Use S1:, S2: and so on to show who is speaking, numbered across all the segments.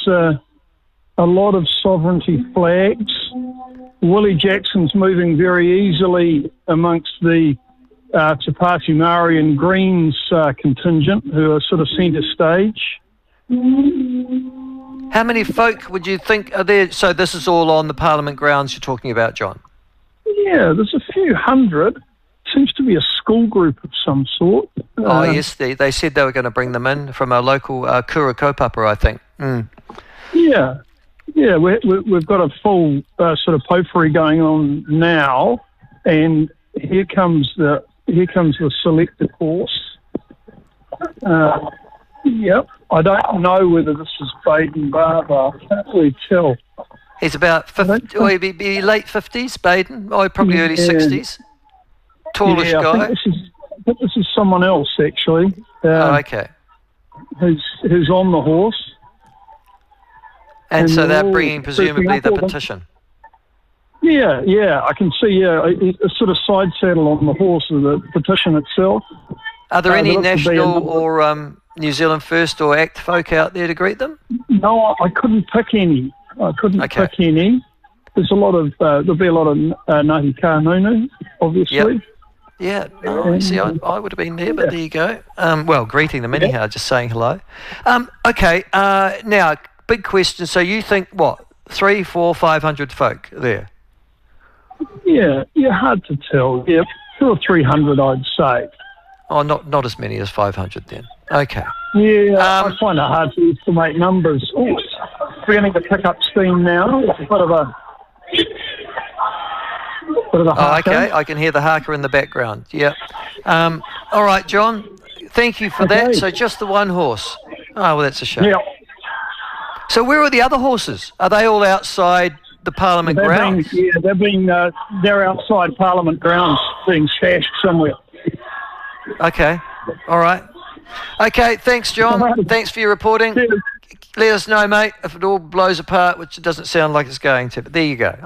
S1: a lot of sovereignty flags. Willie Jackson's moving very easily amongst the Te Pāti Māori and Greens contingent, who are sort of centre stage.
S2: How many folk would you think are there? So this is all on the Parliament grounds you're talking about, John?
S1: Yeah, there's a few hundred. Seems to be a school group of some sort.
S2: Yes, they said they were going to bring them in from a local Kura kaupapa, I think. Mm.
S1: Yeah, we've got a full sort of potpourri going on now, and here comes the selected horse. Yep, I don't know whether this is Baden Barber. I can't really tell.
S2: He's about 50, or he'd be late 50s, Baden, or probably early 60s. Tallish guy.
S1: I think this is someone else, actually.
S2: Okay.
S1: Who's on the horse.
S2: And so they're bringing, presumably, the petition.
S1: Yeah, I can see, a sort of side saddle on the horse of the petition itself.
S2: Are there any National or New Zealand First or ACT folk out there to greet them?
S1: No, I couldn't pick any. Pick any. There's a lot of, there'll be a lot of Ngāti Kahungunu, obviously.
S2: Yep. Yeah, no, see, I would have been there, but there you go. Well, greeting them anyhow, just saying hello. Okay, now, big question. So you think, what, 300, 400, 500 folk there?
S1: Yeah, hard to tell. Yeah, 200 or 300, I'd say.
S2: Oh, not as many as 500 then. Okay.
S1: Yeah, I find it hard to estimate numbers. Oh, it's beginning to pick up steam now. It's a bit of a
S2: okay. I can hear the haka in the background. Yeah. All right, John. Thank you for that. So just the one horse. Oh, well, that's a shame.
S1: Yeah.
S2: So where are the other horses? Are they all outside the Parliament grounds?
S1: They're outside Parliament grounds, being stashed somewhere.
S2: Okay. All right. Okay. Thanks, John.
S1: Right.
S2: Thanks for your reporting.
S1: Cheers.
S2: Let us know, mate, if it all blows apart, which it doesn't sound like it's going to. But there you go.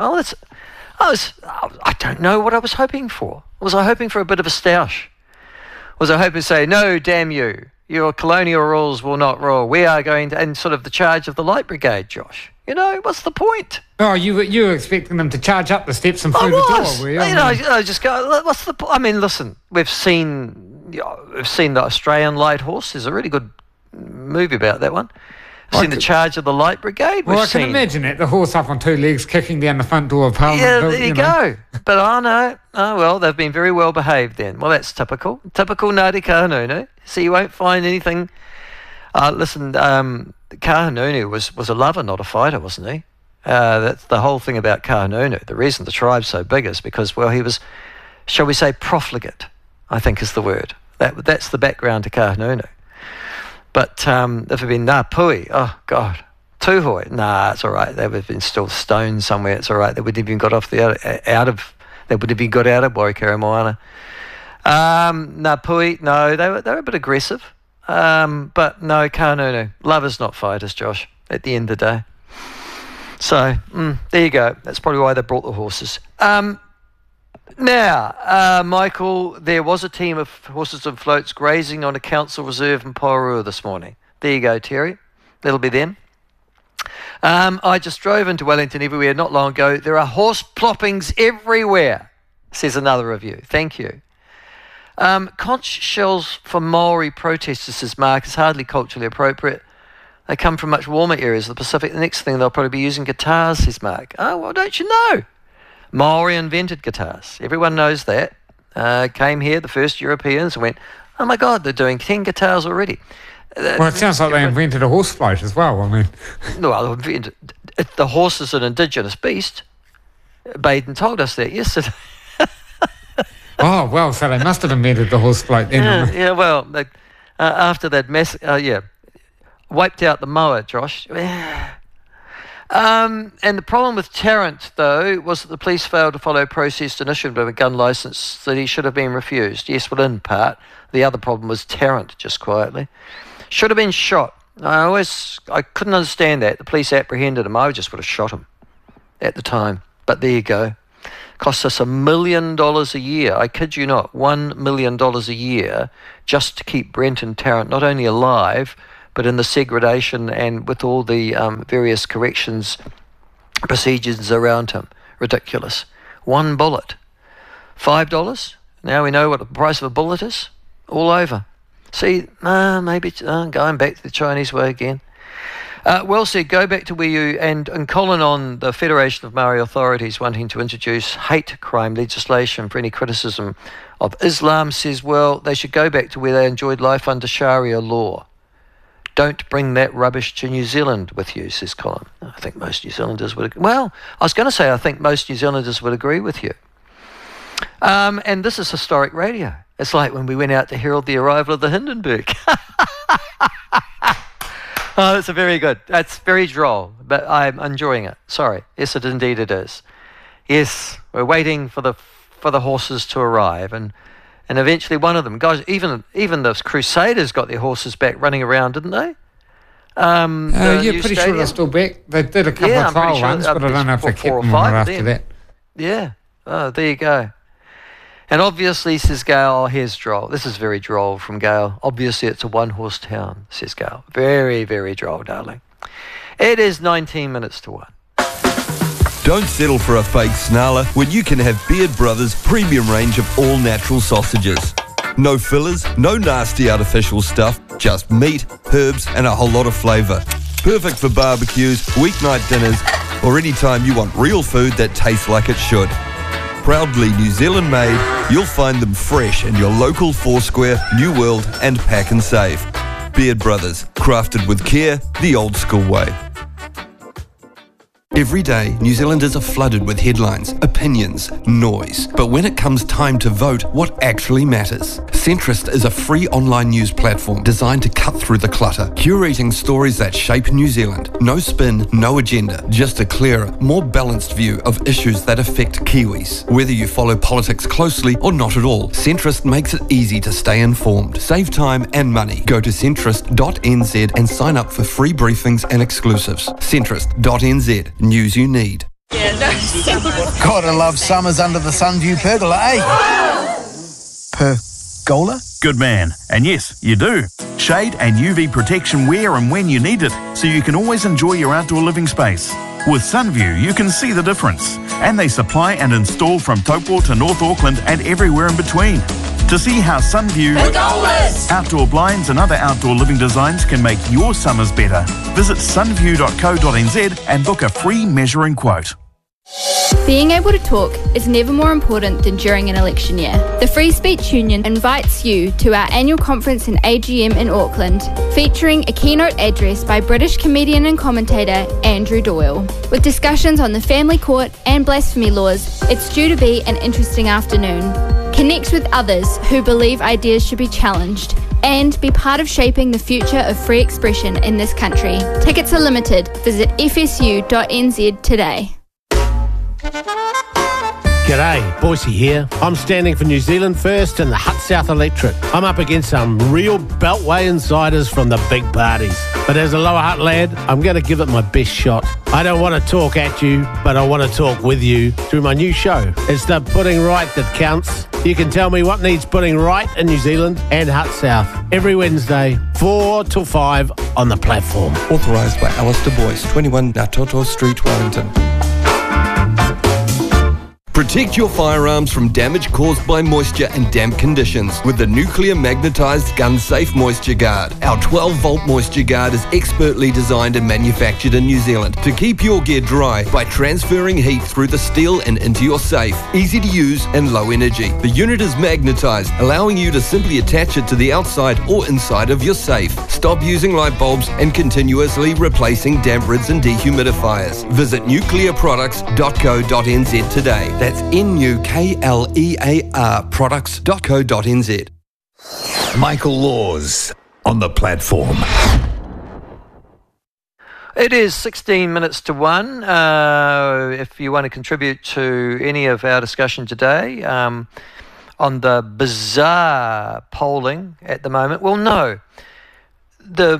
S2: I don't know what I was hoping for. Was I hoping for a bit of a stoush? Was I hoping to say, no, damn you, your colonial rules will not rule. We are going to, and sort of the charge of the Light Brigade, Josh. You know, what's the point?
S3: Oh, you were expecting them to charge up the steps and through the door, were you?
S2: I just go, what's the point? I mean, listen, we've seen the Australian Light Horse. There's a really good movie about that one. I've seen the charge of the Light Brigade.
S3: Well, I can imagine it. The horse up on two legs kicking down the front door of Parliament.
S2: Yeah, there you go. But well, they've been very well behaved then. Well, that's typical. Typical Ngāti Kahungunu. So you won't find anything. Listen, Kahungunu was a lover, not a fighter, wasn't he? That's the whole thing about Kahungunu. The reason the tribe's so big is because, well, he was, shall we say, profligate, I think is the word. That's the background to Kahungunu. But if it had been Ngāpuhi, oh God, Tūhoe, nah, it's all right. They would have been still stoned somewhere. It's all right. They wouldn't have even got they would have been got out of Waikato Moana. Ngāpuhi, no, they were a bit aggressive. But no, Kahungunu, lovers not fighters, Josh. At the end of the day. So there you go. That's probably why they brought the horses. Now, Michael, there was a team of horses and floats grazing on a council reserve in Porirua this morning. There you go, Terry. That'll be them. I just drove into Wellington everywhere not long ago. There are horse ploppings everywhere, says another review. Thank you. Conch shells for Maori protesters, says Mark, is hardly culturally appropriate. They come from much warmer areas of the Pacific. The next thing they'll probably be using guitars, says Mark. Oh, well, don't you know? Maori invented guitars. Everyone knows that. Came here, the first Europeans, and went, oh my God, they're doing 10 guitars already.
S3: Well, it sounds like they invented a horse float as well. I mean,
S2: well, the horse is an indigenous beast. Baden told us that yesterday.
S3: Oh, well, so they must have invented the horse float then.
S2: Yeah, well, after that mess, wiped out the mower, Josh. And the problem with Tarrant, though, was that the police failed to follow process and issued him a gun licence that he should have been refused. Yes, well, in part. The other problem was Tarrant, just quietly. Should have been shot. I couldn't understand that. The police apprehended him. I just would have shot him at the time. But there you go. Costs us $1 million a year. I kid you not, $1 million a year just to keep Brent and Tarrant not only alive, but in the segregation and with all the various corrections procedures around him. Ridiculous. One bullet. $5. Now we know what the price of a bullet is. All over. See, maybe going back to the Chinese way again. Well said. Go back to where you and Colin on the Federation of Maori authorities wanting to introduce hate crime legislation for any criticism of Islam says, well, they should go back to where they enjoyed life under Sharia law. Don't bring that rubbish to New Zealand with you, says Colin. I think most New Zealanders would agree. Well, I was going to say I think most New Zealanders would agree with you. And this is historic radio. It's like when we went out to herald the arrival of the Hindenburg. Oh, that's very good. That's very droll, but I'm enjoying it. Sorry. Yes, indeed it is. Yes, we're waiting for the horses to arrive, and eventually one of them, guys, even the Crusaders got their horses back running around, didn't they?
S3: Pretty sure they're still back. They did a couple of trial runs, but I don't know if they kept them after that.
S2: Yeah. Oh, there you go. And obviously, says Gail, here's droll. This is very droll from Gail. Obviously, it's a one-horse town, says Gail. Very, very droll, darling. It is 19 minutes to 1.
S4: Don't settle for a fake snarler when you can have Beard Brothers' premium range of all-natural sausages. No fillers, no nasty artificial stuff, just meat, herbs and a whole lot of flavour. Perfect for barbecues, weeknight dinners, or any time you want real food that tastes like it should. Proudly New Zealand made, you'll find them fresh in your local Foursquare, New World and Pack and Save. Beard Brothers, crafted with care, the old school way. Every day, New Zealanders are flooded with headlines, opinions, noise. But when it comes time to vote, what actually matters? Centrist is a free online news platform designed to cut through the clutter, curating stories that shape New Zealand. No spin, no agenda, just a clearer, more balanced view of issues that affect Kiwis. Whether you follow politics closely or not at all, Centrist makes it easy to stay informed. Save time and money. Go to centrist.nz and sign up for free briefings and exclusives. Centrist.nz. News you need.
S5: Gotta love summers under the Sunview pergola, eh? Pergola?
S6: Good man. And yes, you do. Shade and UV protection where and when you need it, so you can always enjoy your outdoor living space. With Sunview, you can see the difference. And they supply and install from Taupo to North Auckland and everywhere in between. To see how Sunview outdoor blinds and other outdoor living designs can make your summers better, visit sunview.co.nz and book a free measuring quote.
S7: Being able to talk is never more important than during an election year. The Free Speech Union invites you to our annual conference and AGM in Auckland, featuring a keynote address by British comedian and commentator Andrew Doyle. With discussions on the family court and blasphemy laws, it's due to be an interesting afternoon. Connect with others who believe ideas should be challenged and be part of shaping the future of free expression in this country. Tickets are limited. Visit fsu.nz today.
S8: G'day, Boise here. I'm standing for New Zealand First and the Hutt South Electorate. I'm up against some real Beltway insiders from the big parties. But as a Lower Hutt lad, I'm going to give it my best shot. I don't want to talk at you, but I want to talk with you through my new show. It's the Putting Right that counts. You can tell me what needs putting right in New Zealand and Hutt South every Wednesday, 4 till 5 on the platform.
S4: Authorised by Alistair Boyce, 21 Ngātoto Street, Wellington. Protect your firearms from damage caused by moisture and damp conditions with the Nuclear Magnetised Gun Safe Moisture Guard. Our 12-volt moisture guard is expertly designed and manufactured in New Zealand to keep your gear dry by transferring heat through the steel and into your safe. Easy to use and low energy. The unit is magnetised, allowing you to simply attach it to the outside or inside of your safe. Stop using light bulbs and continuously replacing damp rids and dehumidifiers. Visit nuclearproducts.co.nz today. That's NUKLEAR products.co.nz.
S9: Michael Laws on the platform.
S2: It is 16 minutes to 1. If you want to contribute to any of our discussion today on the bizarre polling at the moment, well, no. The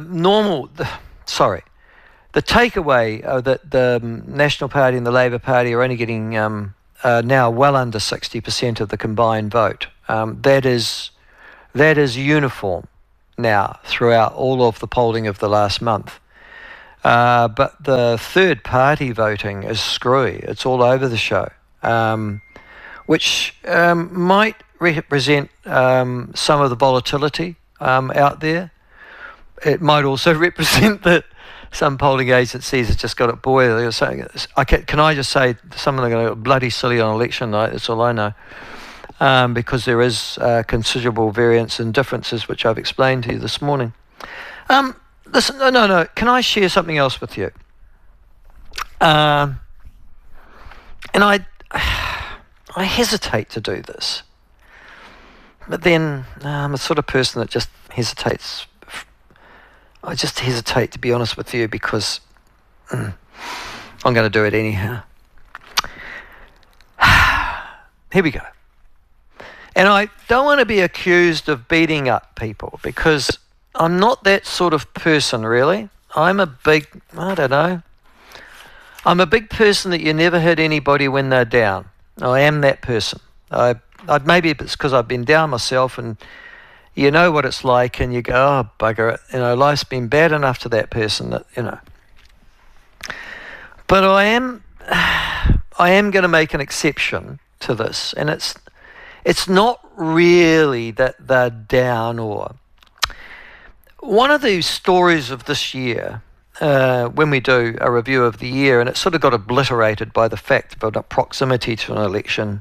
S2: takeaway that the National Party and the Labour Party are only getting now well under 60% of the combined vote. That is uniform. now throughout all of the polling of the last month. But the third-party voting is screwy. It's all over the show, which might represent some of the volatility out there. It might also represent that some polling agencies have just got it boiled. They're saying, can I just say, some of them are going to go bloody silly on election night, that's all I know, because there is considerable variance and differences, which I've explained to you this morning. Listen, no, can I share something else with you? And I hesitate to do this, but then I'm the sort of person that just hesitates. I just hesitate, to be honest with you, because I'm going to do it anyhow. Here we go. And I don't want to be accused of beating up people, because I'm not that sort of person, really. I'm a big person that you never hurt anybody when they're down. I am that person. Maybe it's because I've been down myself, and you know what it's like, and you go, oh, bugger it. Life's been bad enough to that person that, But I am going to make an exception to this, and it's not really that they're down or... One of the stories of this year, when we do a review of the year, and it sort of got obliterated by the fact of a proximity to an election,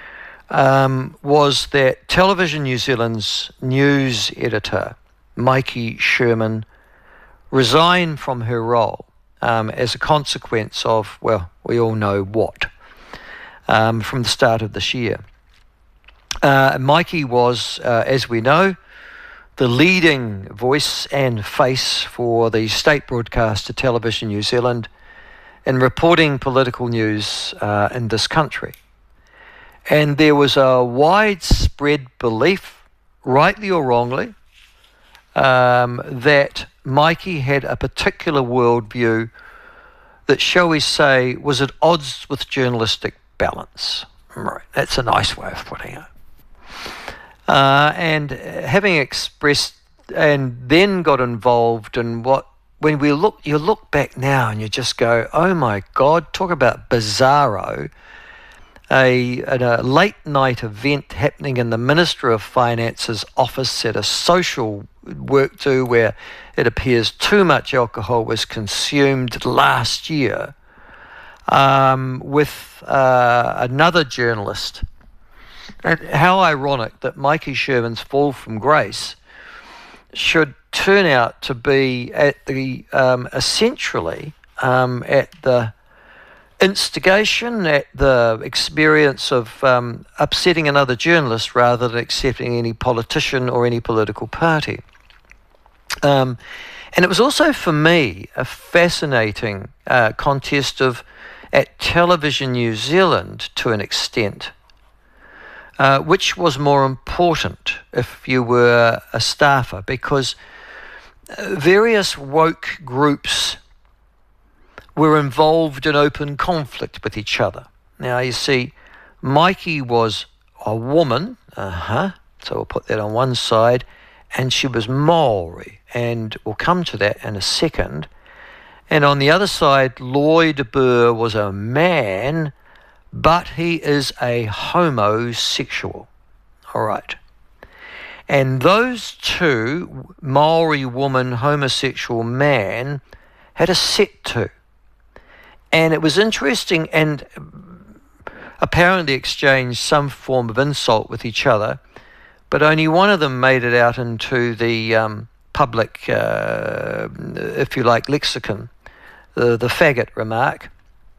S2: was that Television New Zealand's news editor, Maiki Sherman, resigned from her role as a consequence of, well, we all know what, from the start of this year. Maiki was, as we know, the leading voice and face for the state broadcaster Television New Zealand in reporting political news in this country. And there was a widespread belief, rightly or wrongly, that Maiki had a particular worldview that, shall we say, was at odds with journalistic balance. Right, that's a nice way of putting it. And having expressed and then got involved in when you look back now and you just go, oh my God, talk about bizarro. A late night event happening in the Minister of Finance's office at a social work do where it appears too much alcohol was consumed last year with another journalist. And how ironic that Maiki Sherman's fall from grace should turn out to be at the essentially at the instigation, at the experience of upsetting another journalist rather than accepting any politician or any political party. And it was also, for me, a fascinating contest at Television New Zealand to an extent. Which was more important if you were a staffer, because various woke groups were involved in open conflict with each other. Now, you see, Maiki was a woman, so we'll put that on one side, and she was Maori, and we'll come to that in a second. And on the other side, Lloyd Burr was a man, but he is a homosexual. All right. And those two, Maori woman, homosexual man, had a set to. And it was interesting, and apparently exchanged some form of insult with each other, but only one of them made it out into the public, if you like, lexicon, the faggot remark.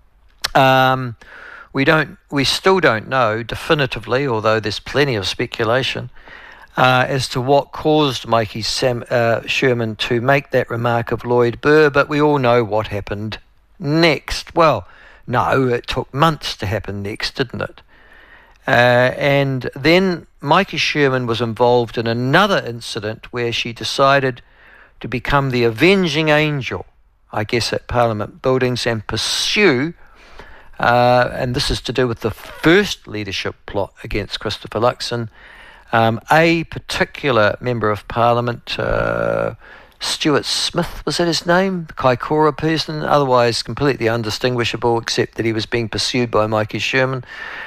S2: We still don't know definitively, although there's plenty of speculation, as to what caused Maiki Sherman to make that remark of Lloyd Burr, but we all know what happened next. Well, no, it took months to happen next, didn't it? And then Maiki Sherman was involved in another incident where she decided to become the avenging angel, I guess, at Parliament buildings and pursue, and this is to do with the first leadership plot against Christopher Luxon, A particular member of Parliament, Stuart Smith, was that his name? Kaikoura person, otherwise completely undistinguishable, except that he was being pursued by Mikey Sherman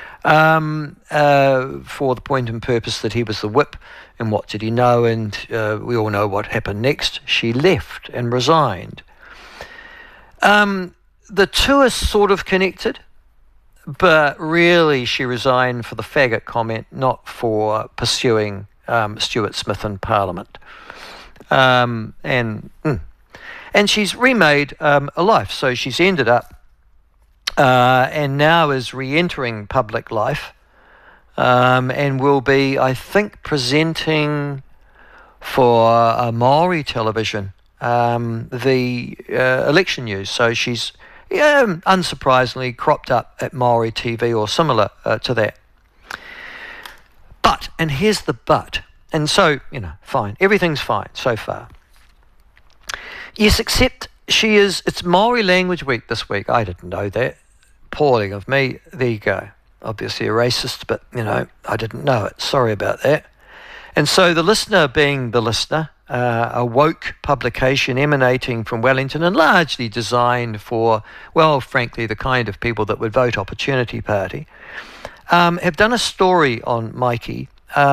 S2: for the point and purpose that he was the whip. And what did he know? And we all know what happened next. She left and resigned. The two are sort of connected, but really she resigned for the faggot comment, not for pursuing Stuart Smith in Parliament. And she's remade a life. So she's ended up and now is re-entering public life, and will be, I think, presenting for Maori television the election news. So she's unsurprisingly cropped up at Maori TV or similar to that. But, and here's the but, and so, fine, everything's fine so far. Yes, except it's Maori Language Week this week. I didn't know that. Appalling of me. There you go. Obviously a racist, but, I didn't know it. Sorry about that. And so The Listener, being The Listener, a woke publication emanating from Wellington and largely designed for, well, frankly, the kind of people that would vote Opportunity Party, have done a story on Mikey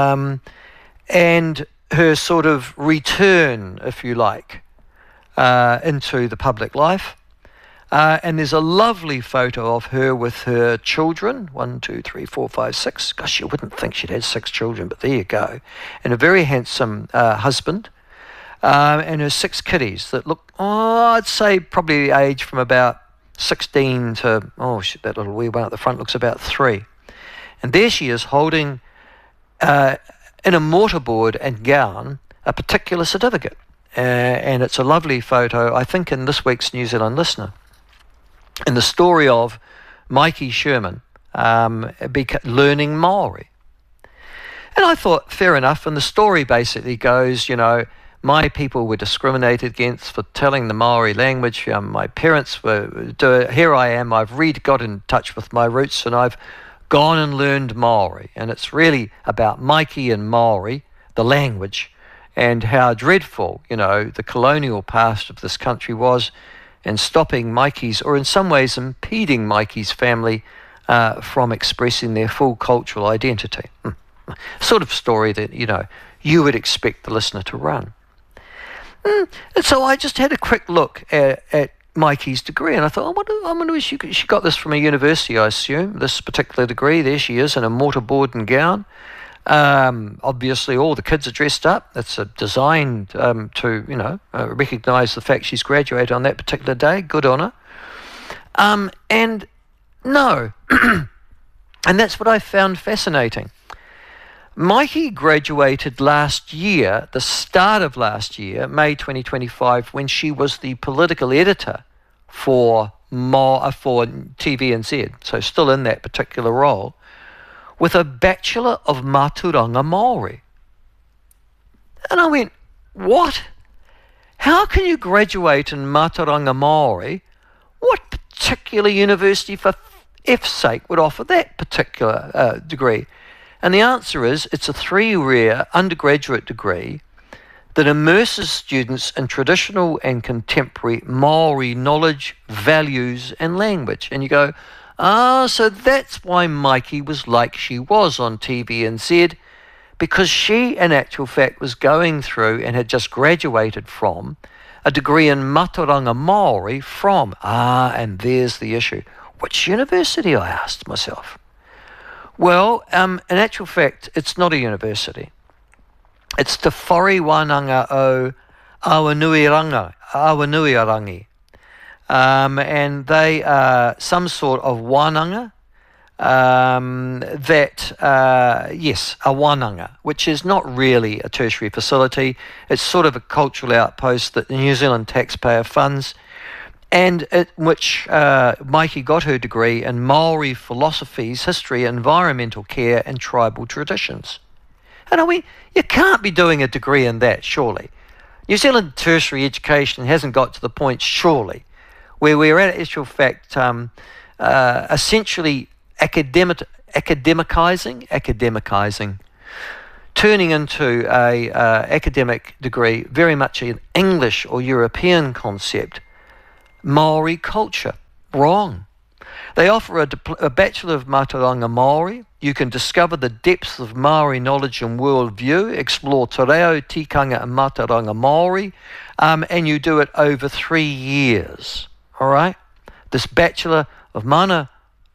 S2: and her sort of return, if you like, into the public life. And there's a lovely photo of her with her children, 1, 2, 3, 4, 5, 6. Gosh, you wouldn't think she'd had 6 children, but there you go. And a very handsome husband. And her 6 kiddies that look, I'd say probably age from about 16 to, that little wee one at the front looks about 3. And there she is holding, in a mortarboard and gown, a particular certificate. And it's a lovely photo, I think, in this week's New Zealand Listener. And the story of Mikey Sherman learning Maori. And I thought, fair enough. And the story basically goes, my people were discriminated against for telling the Maori language. My parents were, here I am, I've got in touch with my roots and I've gone and learned Maori. And it's really about Mikey and Maori, the language, and how dreadful, the colonial past of this country was, and stopping Mikey's, or in some ways impeding Mikey's family from expressing their full cultural identity. Sort of story that, you would expect the listener to run. And so I just had a quick look at Mikey's degree, and I thought, I wonder if she got this from a university, I assume, this particular degree. There she is in a mortarboard and gown. Obviously all the kids are dressed up. It's designed to, recognise the fact she's graduated on that particular day. Good on her. And no, and that's what I found fascinating. Mikey graduated last year, the start of last year, May 2025, when she was the political editor for TVNZ, so still in that particular role, with a Bachelor of Mātauranga Māori. And I went, what? How can you graduate in Mātauranga Māori? What particular university, for F's sake, would offer that particular degree? And the answer is, it's a 3-year undergraduate degree that immerses students in traditional and contemporary Māori knowledge, values, and language. And you go, so that's why Mikey was like she was on TVNZ, because she, in actual fact, was going through and had just graduated from a degree in Mātauranga Māori from, and there's the issue. Which university, I asked myself. Well, in actual fact, it's not a university. It's Te Whare Wānanga o Awanuirangi. And they are some sort of wānanga a wānanga, which is not really a tertiary facility. It's sort of a cultural outpost that the New Zealand taxpayer funds, and which Mikey got her degree in Māori philosophies, history, environmental care, and tribal traditions. And I mean, you can't be doing a degree in that, surely. New Zealand tertiary education hasn't got to the point, surely, where we're at actual fact essentially academicizing turning into a academic degree, very much an English or European concept. Maori culture, wrong. They offer a Bachelor of Mātauranga Māori. You can discover the depths of Maori knowledge and worldview, explore te reo, tikanga and Mātauranga Māori, and you do it over 3 years. All right? This Bachelor of Mātauranga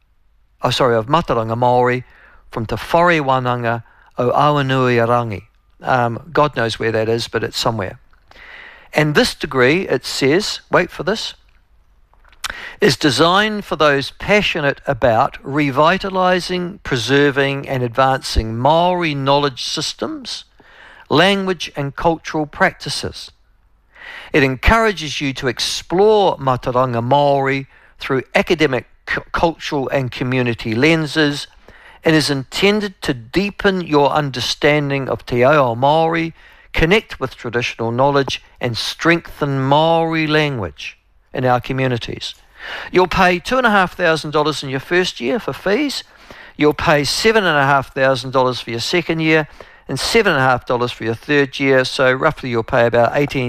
S2: Māori from Te Whare Wānanga o Awanuiarangi. God knows where that is, but it's somewhere. And this degree, it says, wait for this, is designed for those passionate about revitalising, preserving and advancing Maori knowledge systems, language and cultural practices. It encourages you to explore Mātauranga Māori through academic, cultural and community lenses, and is intended to deepen your understanding of Te Ao Māori, connect with traditional knowledge and strengthen Māori language in our communities. You'll pay $2,500 in your first year for fees. You'll pay $7,500 for your second year and $7,500 for your third year. So roughly you'll pay about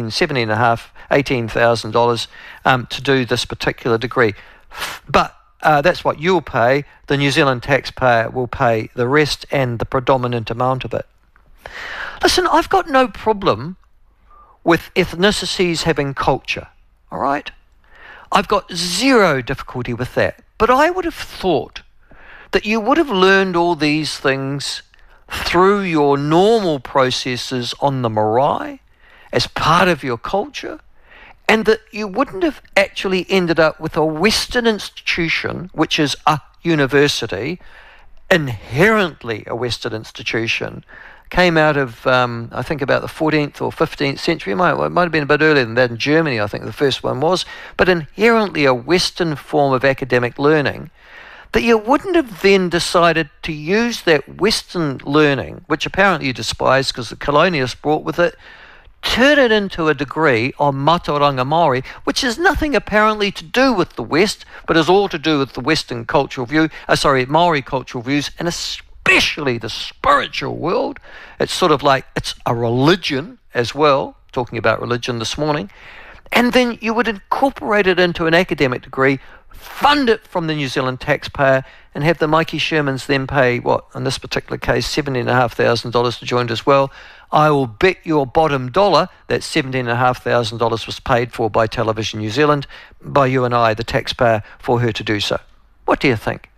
S2: $18,000 to do this particular degree. But that's what you'll pay. The New Zealand taxpayer will pay the rest and the predominant amount of it. Listen, I've got no problem with ethnicities having culture, all right? I've got zero difficulty with that. But I would have thought that you would have learned all these things through your normal processes on the marae as part of your culture, and that you wouldn't have actually ended up with a Western institution, which is a university, inherently a Western institution, came out of, I think, about the 14th or 15th century. It might have been a bit earlier than that in Germany, I think the first one was, but inherently a Western form of academic learning, that you wouldn't have then decided to use that Western learning, which apparently you despise because the colonialists brought with it, turn it into a degree on Mātauranga Māori, which has nothing apparently to do with the West, but is all to do with the Western cultural view, Māori cultural views, and especially the spiritual world. It's sort of like it's a religion as well, talking about religion this morning. And then you would incorporate it into an academic degree, fund it from the New Zealand taxpayer, and have the Mikey Shermans then pay, what, in this particular case, $17,500 to join as well. I will bet your bottom dollar that $17,500 was paid for by Television New Zealand, by you and I, the taxpayer, for her to do so. What do you think?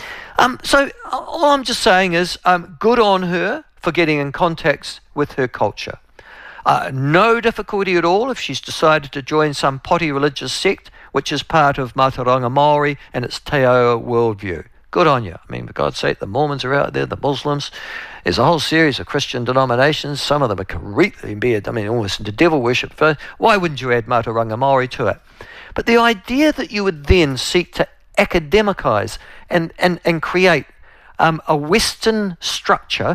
S2: So all I'm just saying is good on her for getting in contact with her culture. No difficulty at all if she's decided to join some potty religious sect, which is part of Mātauranga Māori and its Te Ao worldview. Good on you. I mean, for God's sake, the Mormons are out there, the Muslims. There's a whole series of Christian denominations. Some of them are completely embedded, almost into devil worship. Why wouldn't you add Mātauranga Māori to it? But the idea that you would then seek to academicize and create a Western structure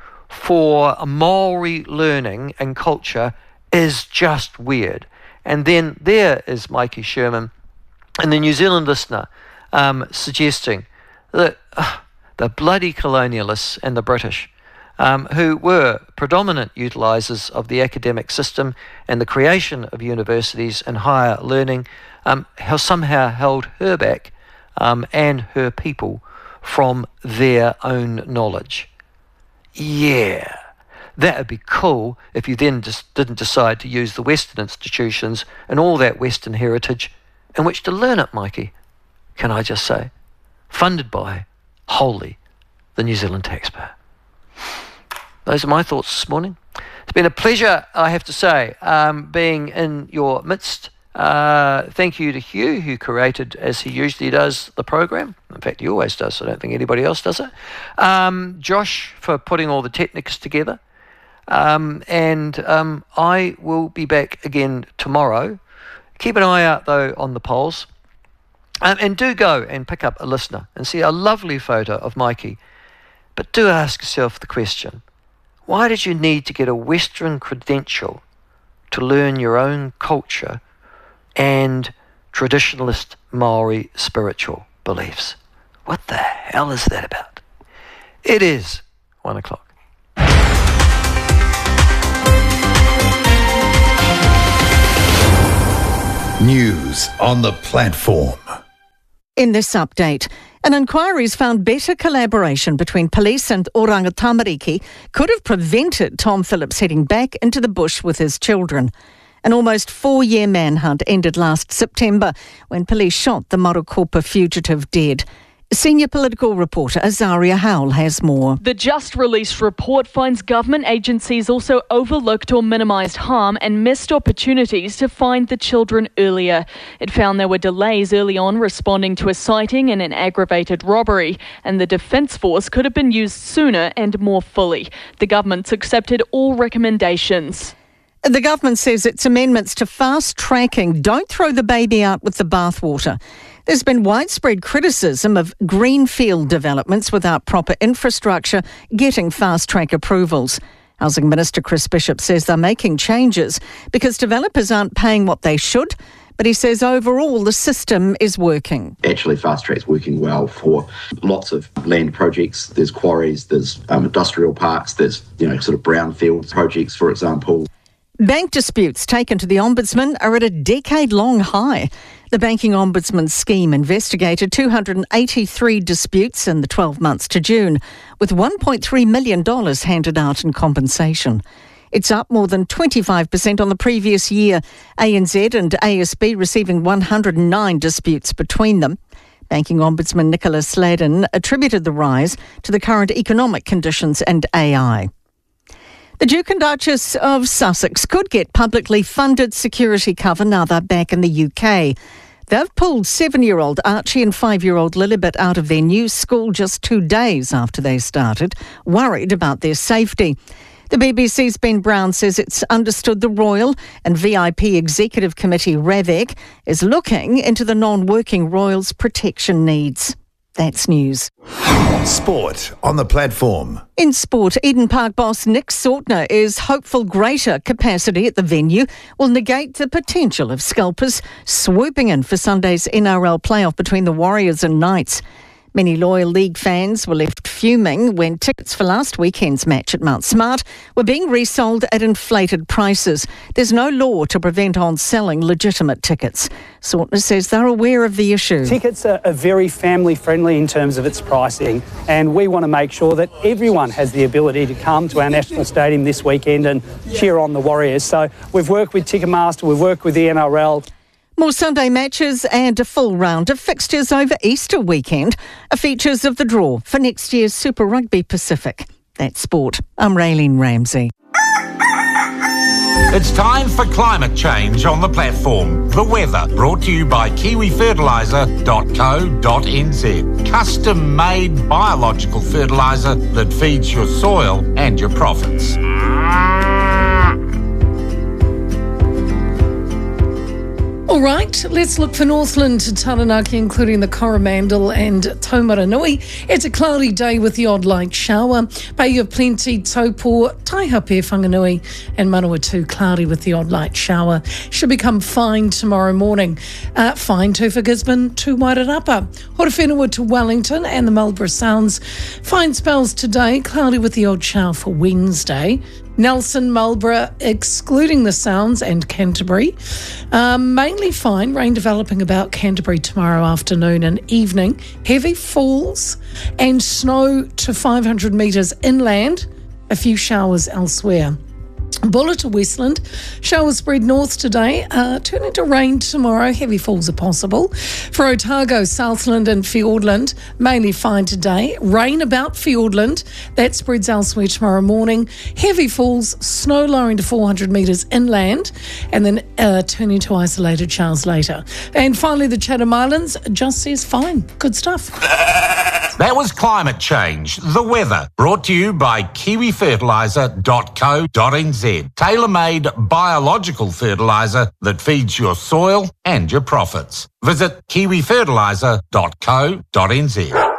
S2: for Maori learning and culture is just weird. And then there is Mikey Sherman and the New Zealand listener suggesting that the bloody colonialists and the British, who were predominant utilisers of the academic system and the creation of universities and higher learning, have somehow held her back and her people from their own knowledge. Yeah, that would be cool if you then just didn't decide to use the Western institutions and all that Western heritage in which to learn it, Mikey. Can I just say? Funded by, wholly, the New Zealand taxpayer. Those are my thoughts this morning. It's been a pleasure, I have to say, being in your midst. Thank you to Hugh, who curated, as he usually does, the program. In fact, he always does. I don't think anybody else does it. Josh, for putting all the techniques together. And I will be back again tomorrow. Keep an eye out, though, on the polls. And do go and pick up a listener and see a lovely photo of Mikey. But do ask yourself the question, why did you need to get a Western credential to learn your own culture and traditionalist Maori spiritual beliefs? What the hell is that about? It is 1 o'clock.
S9: News on the platform.
S10: In this update, an inquiry's found better collaboration between police and Oranga Tamariki could have prevented Tom Phillips heading back into the bush with his children. An almost 4-year manhunt ended last September when police shot the Marukopa fugitive dead. Senior political reporter Azaria Howell has more.
S11: The just-released report finds government agencies also overlooked or minimised harm and missed opportunities to find the children earlier. It found there were delays early on responding to a sighting and an aggravated robbery, and the Defence Force could have been used sooner and more fully. The government's accepted all recommendations.
S10: The government says its amendments to fast-tracking don't throw the baby out with the bathwater. There's been widespread criticism of greenfield developments without proper infrastructure getting fast-track approvals. Housing Minister Chris Bishop says they're making changes because developers aren't paying what they should, but he says overall the system is working.
S12: Actually, Fast Track's working well for lots of land projects. There's quarries, there's industrial parks, there's sort of brownfield projects, for example.
S10: Bank disputes taken to the Ombudsman are at a decade-long high. The Banking Ombudsman scheme investigated 283 disputes in the 12 months to June, with $1.3 million handed out in compensation. It's up more than 25% on the previous year. ANZ and ASB receiving 109 disputes between them. Banking Ombudsman Nicola Sladen attributed the rise to the current economic conditions and AI. The Duke and Duchess of Sussex could get publicly funded security cover now they're back in the UK. They've pulled 7-year-old Archie and 5-year-old Lilibet out of their new school just 2 days after they started, worried about their safety. The BBC's Ben Brown says it's understood the Royal and VIP Executive Committee, RAVEC, is looking into the non-working Royals' protection needs. That's news.
S9: Sport on the platform.
S10: In sport, Eden Park boss Nick Sautner is hopeful greater capacity at the venue will negate the potential of scalpers swooping in for Sunday's NRL playoff between the Warriors and Knights. Many loyal league fans were left fuming when tickets for last weekend's match at Mount Smart were being resold at inflated prices. There's no law to prevent on selling legitimate tickets. Sautner says they're aware of the issue.
S13: Tickets are very family friendly in terms of its pricing, and we want to make sure that everyone has the ability to come to our National Stadium this weekend and cheer on the Warriors. So we've worked with Ticketmaster, we've worked with the NRL.
S10: More Sunday matches and a full round of fixtures over Easter weekend are features of the draw for next year's Super Rugby Pacific. That's sport. I'm Raylene Ramsey.
S14: It's time for climate change on the platform. The weather brought to you by kiwifertiliser.co.nz. Custom-made biological fertiliser that feeds your soil and your profits.
S15: All right, let's look for Northland to Taranaki, including the Coromandel and Taumaranui. It's a cloudy day with the odd light shower. Bay of Plenty, Taupo, Taihape, Whanganui and Manawatu, cloudy with the odd light shower. Should become fine tomorrow morning. Fine too for Gisborne to Wairarapa. Horowhenua to Wellington and the Marlborough Sounds. Fine spells today, cloudy with the odd shower for Wednesday. Nelson, Marlborough, excluding the Sounds and Canterbury. Mainly fine, rain developing about Canterbury tomorrow afternoon and evening. Heavy falls and snow to 500 metres inland. A few showers elsewhere. Buller to Westland, showers spread north today, turn into rain tomorrow, heavy falls are possible. For Otago, Southland and Fiordland, mainly fine today, rain about Fiordland, that spreads elsewhere tomorrow morning, heavy falls, snow lowering to 400 metres inland, and then turning to isolated showers later. And finally, the Chatham Islands just says fine, good stuff.
S14: That was climate change, the weather, brought to you by kiwifertiliser.co.nz. Tailor-made biological fertiliser that feeds your soil and your profits. Visit kiwifertiliser.co.nz.